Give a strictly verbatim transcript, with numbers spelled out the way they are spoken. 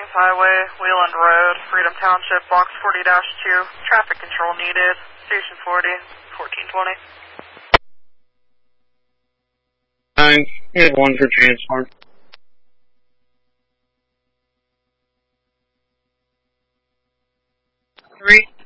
Adams Highway, Wheeland Road, Freedom Township, Box forty dash two. Traffic control needed. Station forty, fourteen twenty. Nine, you have one for transport. Three.